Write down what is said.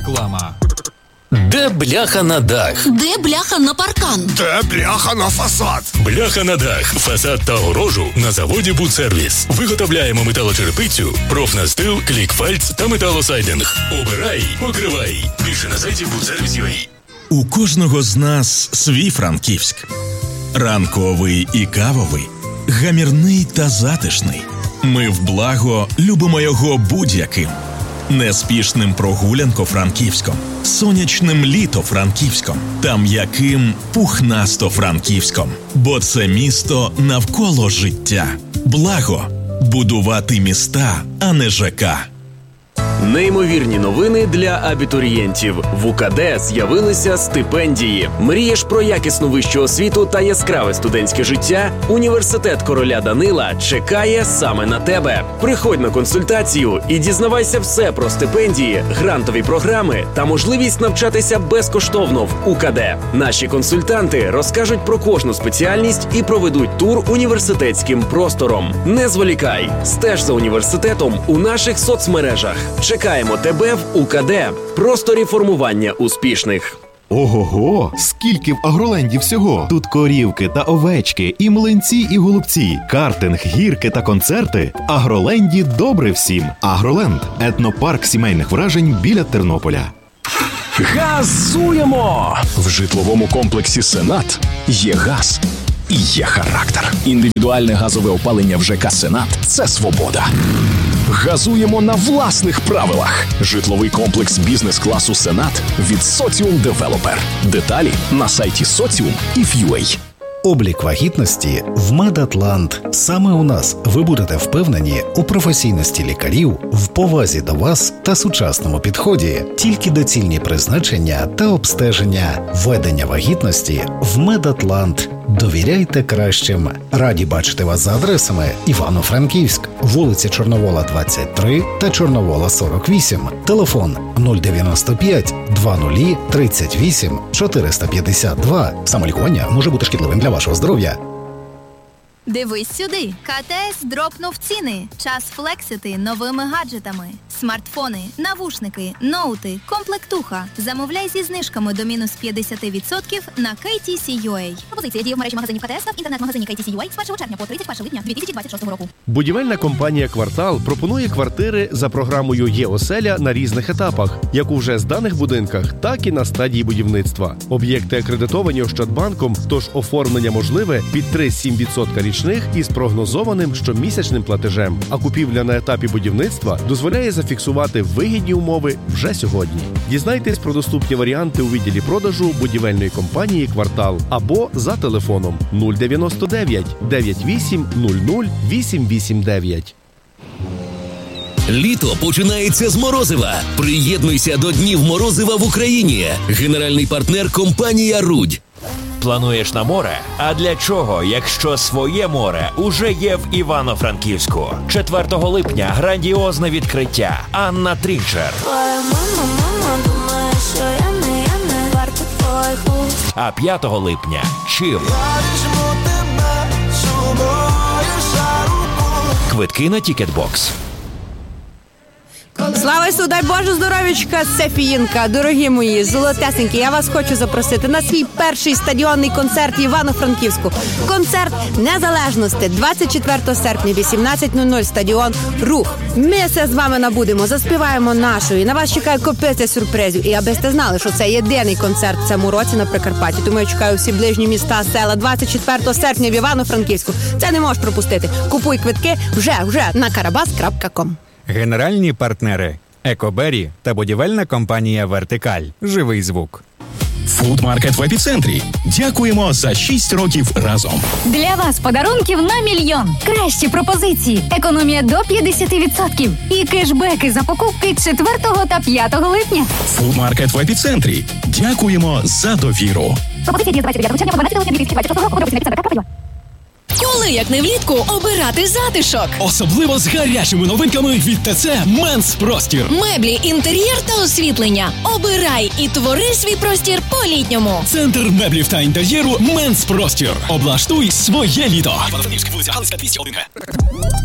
Реклама. Де бляха на дах? Де бляха на паркан? Де бляха на фасад? Бляха на дах, фасад та огорожу на заводі «Будсервіс». Виготовляємо металочерепицю, профнастил, клікфальц та металосайдинг. Обирай, покривай. Більше на сайті «Будсервіс.UA». У кожного з нас свій Франківськ. Ранковий і кавовий, гамірний та затишний. Ми в благо любимо його будь-яким. Неспішним прогулянко-франківськом, сонячним літо-франківськом та м'яким пухнасто-франківськом. Бо це місто навколо життя. Благо – будувати міста, а не ЖК. Неймовірні новини для абітурієнтів. В УКД з'явилися стипендії. Мрієш про якісну вищу освіту та яскраве студентське життя? Університет короля Данила чекає саме на тебе. Приходь на консультацію і дізнавайся все про стипендії, грантові програми та можливість навчатися безкоштовно в УКД. Наші консультанти розкажуть про кожну спеціальність і проведуть тур університетським простором. Не зволікай, стеж за університетом у наших соцмережах. Чекаємо тебе в УКД. Просторі формування успішних. Ого-го! Скільки в Агроленді всього! Тут корівки та овечки, і млинці, і голубці, картинг, гірки та концерти. В Агроленді добре всім. Агроленд – етнопарк сімейних вражень біля Тернополя. Газуємо! В житловому комплексі «Сенат» є газ і є характер. Індивідуальне газове опалення в ЖК «Сенат» – це свобода. Газуємо на власних правилах. Житловий комплекс бізнес-класу «Сенат» від Соціум Девелопер. Деталі на сайті Socium.if.ua. Облік вагітності в Медатлант. Саме у нас ви будете впевнені у професійності лікарів, в повазі до вас та сучасному підході. Тільки доцільні призначення та обстеження. Ведення вагітності в Медатлант. Довіряйте кращим. Раді бачити вас за адресами: Івано-Франківськ, вулиця Чорновола, 23 та Чорновола, 48. Телефон 095 20 38 452. Самолікування може бути шкідливим для вашого здоров'я. Дивись сюди. КТС дропнув ціни. Час флексити новими гаджетами. Смартфони, навушники, ноути, комплектуха. Замовляй зі знижками до мінус 50% на KTC.UA. Пропозиція діє в мережі магазинів КТС та в інтернет-магазині KTC.UA з 1 червня по 31 липня 2026 року. Будівельна компанія «Квартал» пропонує квартири за програмою «Є-оселя» на різних етапах, як у вже зданих будинках, так і на стадії будівництва. Об'єкти акредитовані Ощадбанком, тож оформлення можливе під 3-7% річних із прогнозованим щомісячним платежем. А купівля на етапі будівництва дозволяє зафіксувати вигідні умови вже сьогодні. Дізнайтесь про доступні варіанти у відділі продажу будівельної компанії «Квартал» або за телефоном 099 98 00 889. Літо починається з морозива. Приєднуйся до Днів морозива в Україні. Генеральний партнер – компанія «Рудь». Плануєш на море? А для чого, якщо своє море уже є в Івано-Франківську? 4 липня грандіозне відкриття. Анна Трінчер. А 5 липня Чим. Квитки на Тікетбокс. Слава Ісу, дай Боже здоров'ячка, Сефіїнка, дорогі мої, золотесенькі, я вас хочу запросити на свій перший стадіонний концерт в Івано-Франківську. Концерт Незалежності, 24 серпня, 18:00, стадіон «Рух». Ми все з вами набудемо, заспіваємо нашою, на вас чекає копиця сюрпризів. І аби сте знали, що це єдиний концерт в цьому році на Прикарпатті, тому я чекаю всі ближні міста, села, 24 серпня в Івано-Франківську. Це не можеш пропустити. Купуй квитки вже на karabas.com. Генеральні партнери – Екобері та будівельна компанія «Вертикаль». Живий звук. Фудмаркет в епіцентрі. Дякуємо за 6 років разом. Для вас подарунків на 1 мільйон. Кращі пропозиції. Економія до 50%. І кешбеки за покупки 4 та 5 липня. Фудмаркет в епіцентрі. Дякуємо за довіру. Пропозиція діє з 29 червня по 12 липня 2026 року. Подробиці на епіцентр.КП. Коли, як не влітку, обирати затишок? Особливо з гарячими новинками від ТЦ «Менс Простір». Меблі, інтер'єр та освітлення. Обирай і твори свій простір по-літньому. Центр меблів та інтер'єру «Менс Простір». Облаштуй своє літо. Івано-Франківська, вулиця Галицька, 201 Г.